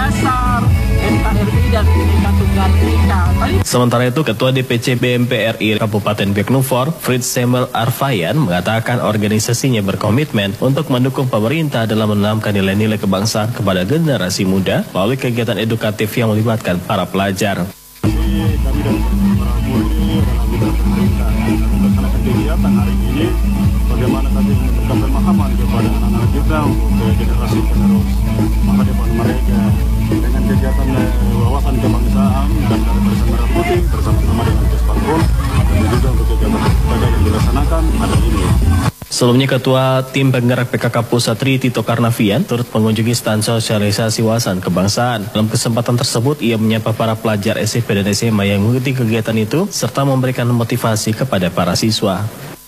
dasar, NKRI dan Bhinneka Tunggal Ika. Sementara itu, Ketua DPC BMP RI Kabupaten Biak Numfor, Fritz Semel Arfayan, mengatakan organisasinya berkomitmen untuk mendukung pemerintah dalam menanamkan nilai-nilai kebangsaan kepada generasi muda melalui kegiatan edukatif yang melibatkan para pelajar. Kami dari para murid dalam bidang pemerintah melaksanakan kegiatan hari ini, bagaimana kami memberikan pemahaman kepada anak-anak kita untuk generasi penerus masa depan mereka dengan kegiatan wawasan kebangsaan dan dari Barisan Merah Putih bersama-sama dengan Kespampun dan juga untuk kegiatan yang dilaksanakan hari ini. Sebelumnya, Ketua Tim Penggerak PKK Pusat Tri Tito Karnavian turut mengunjungi stand sosialisasi wawasan kebangsaan. Dalam kesempatan tersebut, ia menyapa para pelajar SMP dan SMA yang mengikuti kegiatan itu, serta memberikan motivasi kepada para siswa.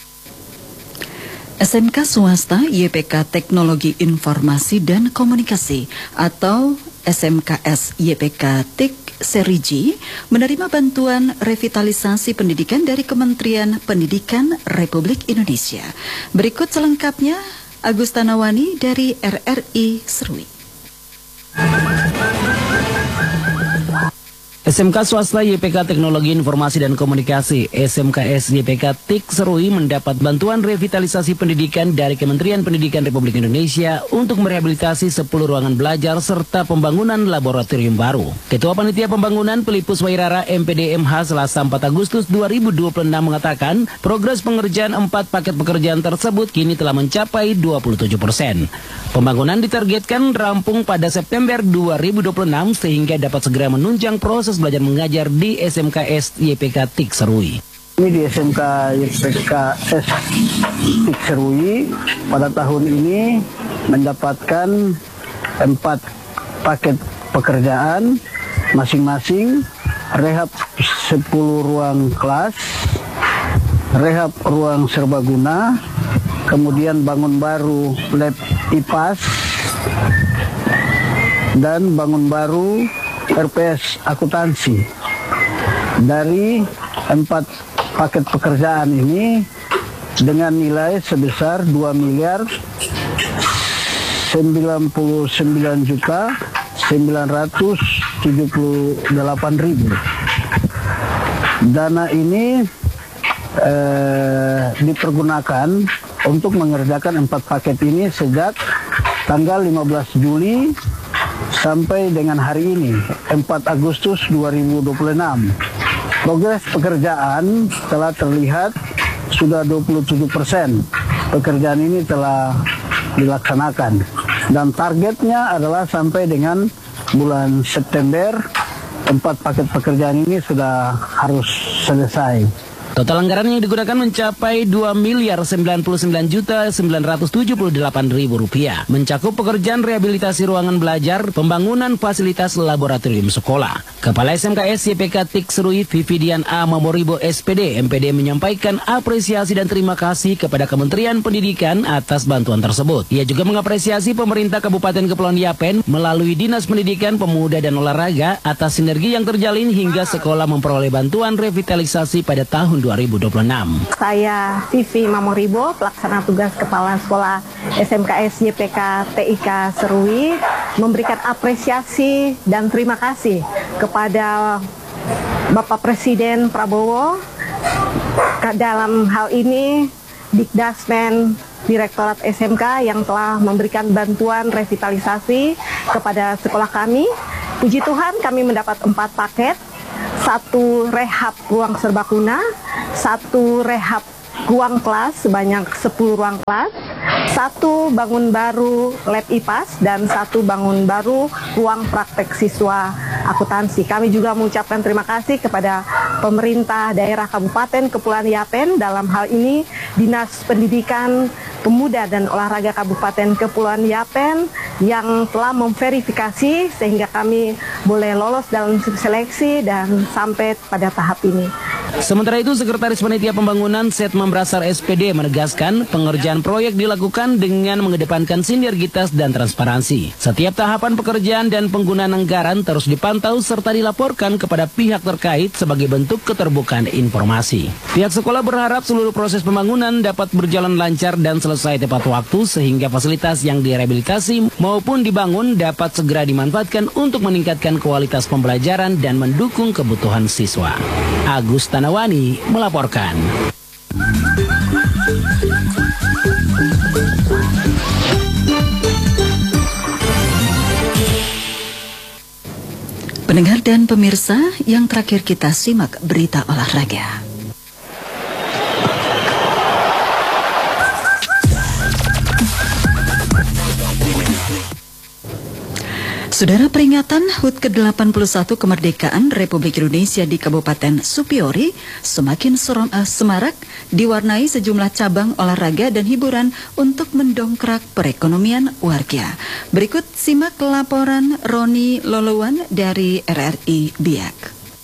SMK Swasta YPK Teknologi Informasi dan Komunikasi atau SMKS YPK TIK Seri G menerima bantuan revitalisasi pendidikan dari Kementerian Pendidikan Republik Indonesia. Berikut selengkapnya, Agus Tanawani dari RRI Serui. SMK Swasta YPK Teknologi Informasi dan Komunikasi SMKS YPK TIK Serui mendapat bantuan revitalisasi pendidikan dari Kementerian Pendidikan Republik Indonesia untuk merehabilitasi 10 ruangan belajar serta pembangunan laboratorium baru. Ketua Panitia Pembangunan Pelipus Wairara MPDMH Selasa 4 Agustus 2026 mengatakan progres pengerjaan 4 paket pekerjaan tersebut kini telah mencapai 27%. Pembangunan ditargetkan rampung pada September 2026 sehingga dapat segera menunjang proses belajar mengajar di SMKS YPK TIK Serui. Ini di SMK YPK TIK Serui pada tahun ini mendapatkan 4 paket pekerjaan masing-masing, rehab 10 ruang kelas, rehab ruang serbaguna, kemudian bangun baru lab IPAS, dan bangun baru RPS akuntansi. Dari 4 paket pekerjaan ini dengan nilai sebesar 2.099.978.000. Dana ini dipergunakan untuk mengerjakan 4 paket ini sejak tanggal 15 Juli sampai dengan hari ini, 4 Agustus 2026. Progres pekerjaan telah terlihat sudah 27%. Pekerjaan ini telah dilaksanakan. Dan targetnya adalah sampai dengan bulan September, 4 paket pekerjaan ini sudah harus selesai. Total anggaran yang digunakan mencapai Rp2.099.978.000, mencakup pekerjaan rehabilitasi ruangan belajar, pembangunan fasilitas laboratorium sekolah. Kepala SMKS YPK TIK Serui Vividian A. Mamoribo SPD MPD menyampaikan apresiasi dan terima kasih kepada Kementerian Pendidikan atas bantuan tersebut. Ia juga mengapresiasi pemerintah Kabupaten Kepulauan Yapen melalui Dinas Pendidikan Pemuda dan Olahraga atas sinergi yang terjalin hingga sekolah memperoleh bantuan revitalisasi pada tahun 2026. Saya Vivi Mamoribo, pelaksana tugas Kepala Sekolah SMKS YPK TIK Serui, memberikan apresiasi dan terima kasih kepada Bapak Presiden Prabowo, dalam hal ini Dikdasmen Direktorat SMK yang telah memberikan bantuan revitalisasi kepada sekolah kami. Puji Tuhan kami mendapat 4 paket, 1 rehab ruang serbaguna, 1 rehab ruang kelas sebanyak 10 ruang kelas, 1 bangun baru lab IPAS, dan 1 bangun baru ruang praktek siswa akuntansi. Kami juga mengucapkan terima kasih kepada pemerintah daerah Kabupaten Kepulauan Yapen, dalam hal ini Dinas Pendidikan Pemuda dan Olahraga Kabupaten Kepulauan Yapen yang telah memverifikasi sehingga kami boleh lolos dalam seleksi dan sampai pada tahap ini. Sementara itu, Sekretaris Panitia Pembangunan Setmam Brasar SPD menegaskan pengerjaan proyek dilakukan dengan mengedepankan sinergitas dan transparansi. Setiap tahapan pekerjaan dan penggunaan anggaran terus dipantau serta dilaporkan kepada pihak terkait sebagai bentuk keterbukaan informasi. Pihak sekolah berharap seluruh proses pembangunan dapat berjalan lancar dan selesai tepat waktu sehingga fasilitas yang direhabilitasi maupun dibangun dapat segera dimanfaatkan untuk meningkatkan kualitas pembelajaran dan mendukung kebutuhan siswa. Agus Tanawani melaporkan. Pendengar dan pemirsa, yang terakhir kita simak berita olahraga. Saudara, peringatan HUT ke-81 kemerdekaan Republik Indonesia di Kabupaten Supiori semakin semarak diwarnai sejumlah cabang olahraga dan hiburan untuk mendongkrak perekonomian warga. Berikut simak laporan Roni Lolowan dari RRI Biak.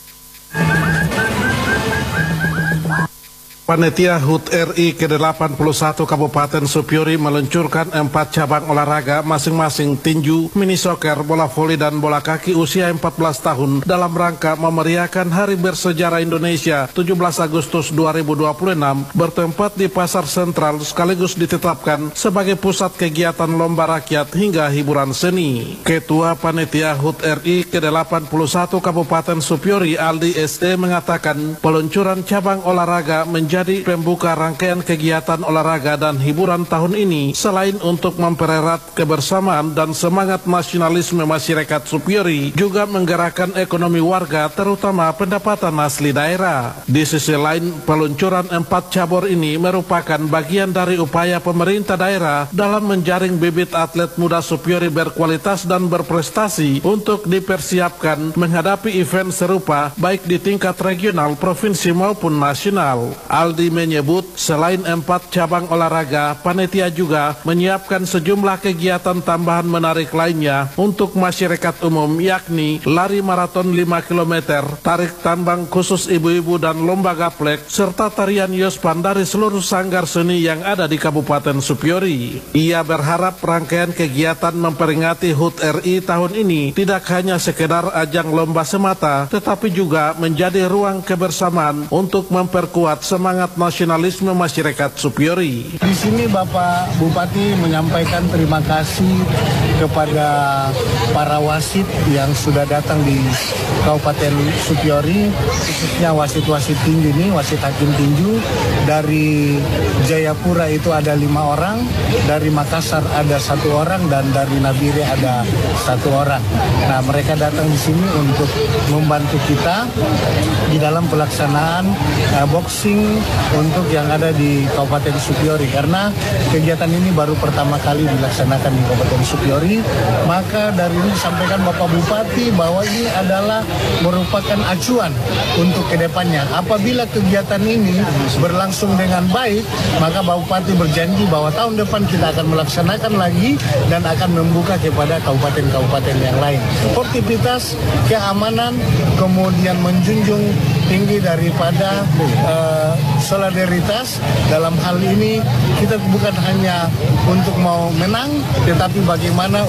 Panitia HUT RI ke-81 Kabupaten Supiori meluncurkan 4 cabang olahraga masing-masing tinju, mini soccer, bola voli dan bola kaki usia 14 tahun dalam rangka memeriahkan Hari Bersejarah Indonesia 17 Agustus 2026 bertempat di Pasar Sentral sekaligus ditetapkan sebagai pusat kegiatan lomba rakyat hingga hiburan seni. Ketua Panitia HUT RI ke-81 Kabupaten Supiori Aldi SD mengatakan peluncuran cabang olahraga menjadi pembuka rangkaian kegiatan olahraga dan hiburan tahun ini selain untuk mempererat kebersamaan dan semangat nasionalisme masyarakat Supiori juga menggerakkan ekonomi warga terutama pendapatan asli daerah. Di sisi lain, peluncuran 4 cabur ini merupakan bagian dari upaya pemerintah daerah dalam menjaring bibit atlet muda Supiori berkualitas dan berprestasi untuk dipersiapkan menghadapi event serupa baik di tingkat regional, provinsi maupun nasional. Aldi menyebut selain 4 cabang olahraga, panitia juga menyiapkan sejumlah kegiatan tambahan menarik lainnya untuk masyarakat umum, yakni lari maraton 5 km, tarik tambang khusus ibu-ibu dan lomba gaplek, serta tarian yospan dari seluruh sanggar seni yang ada di Kabupaten Supiori. Ia berharap rangkaian kegiatan memperingati HUT RI tahun ini tidak hanya sekedar ajang lomba semata, tetapi juga menjadi ruang kebersamaan untuk memperkuat semangat nasionalisme masyarakat Supiori. Di sini Bapak Bupati menyampaikan terima kasih kepada para wasit yang sudah datang di Kabupaten Supiori, khususnya wasit-wasit tinju ini, wasit hakim tinju. Dari Jayapura itu ada 5 orang, dari Makassar ada 1 orang, dan dari Nabire ada 1 orang. Nah, mereka datang di sini untuk membantu kita di dalam pelaksanaan boxing untuk yang ada di Kabupaten Supiori, karena kegiatan ini baru pertama kali dilaksanakan di Kabupaten Supiori. Maka dari ini disampaikan Bapak Bupati bahwa ini adalah merupakan acuan untuk kedepannya. Apabila kegiatan ini berlangsung dengan baik, maka Bapak Bupati berjanji bahwa tahun depan kita akan melaksanakan lagi dan akan membuka kepada kabupaten-kabupaten yang lain. Sportivitas, keamanan, kemudian menjunjung tinggi daripada solidaritas. Dalam hal ini kita bukan hanya untuk mau menang, tetapi bagaimana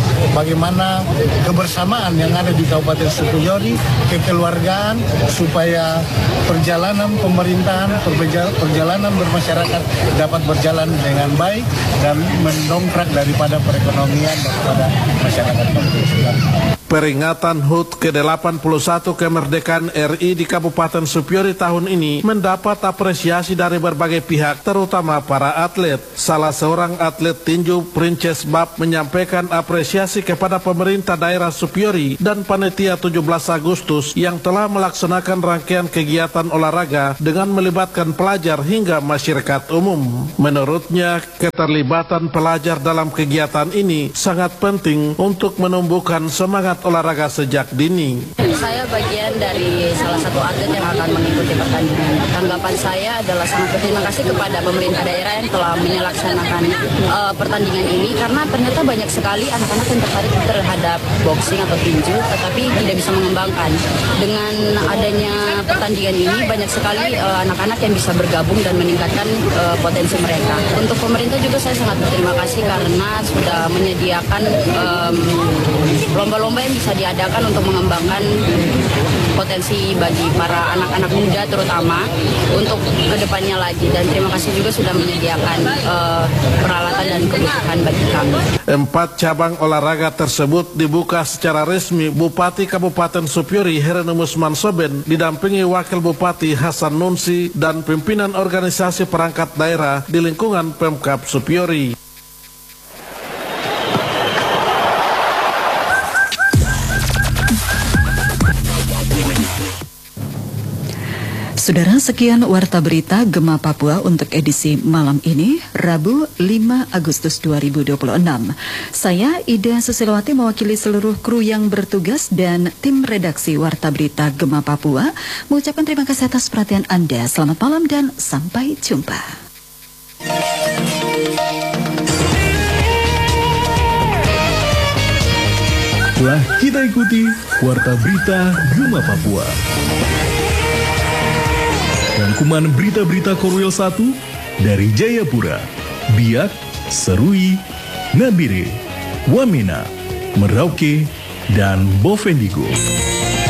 kebersamaan yang ada di Kabupaten Supiori, kekeluargaan, supaya perjalanan pemerintahan, perjalanan bermasyarakat dapat berjalan dengan baik dan mendongkrak daripada perekonomian daripada masyarakat Kabupaten Supiori. Peringatan HUT ke-81 kemerdekaan RI di Kabupaten Supiori tahun ini mendapat apresiasi dari berbagai pihak, terutama para atlet. Salah seorang atlet tinju, Princess Bab, menyampaikan apresiasi kepada pemerintah daerah Supiori dan panitia 17 Agustus yang telah melaksanakan rangkaian kegiatan olahraga dengan melibatkan pelajar hingga masyarakat umum. Menurutnya, keterlibatan pelajar dalam kegiatan ini sangat penting untuk menumbuhkan semangat minat olahraga sejak dini. Saya bagian dari salah satu atlet yang akan mengikuti pertandingan. Tanggapan saya adalah sangat berterima kasih kepada pemerintah daerah yang telah menyelaksanakan pertandingan ini, karena ternyata banyak sekali anak-anak yang tertarik terhadap boxing atau tinju tetapi tidak bisa mengembangkan. Dengan adanya pertandingan ini banyak sekali anak-anak yang bisa bergabung dan meningkatkan potensi mereka. Untuk pemerintah juga saya sangat berterima kasih karena sudah menyediakan lomba-lomba yang bisa diadakan untuk mengembangkan potensi bagi para anak-anak muda terutama untuk kedepannya lagi, dan terima kasih juga sudah menyediakan peralatan dan kebutuhan bagi kami. 4 cabang olahraga tersebut dibuka secara resmi Bupati Kabupaten Supiori Herenumus Mansoben didampingi Wakil Bupati Hasan Nunsi dan pimpinan organisasi perangkat daerah di lingkungan Pemkab Supiori. Saudara, sekian Warta Berita Gema Papua untuk edisi malam ini, Rabu 5 Agustus 2026. Saya Ida Susilowati mewakili seluruh kru yang bertugas dan tim redaksi Warta Berita Gema Papua mengucapkan terima kasih atas perhatian Anda. Selamat malam dan sampai jumpa. Telah kita ikuti Warta Berita Gema Papua. Rangkuman berita-berita Korwil 1 dari Jayapura, Biak, Serui, Nabire, Wamena, Merauke, dan Bovendigul.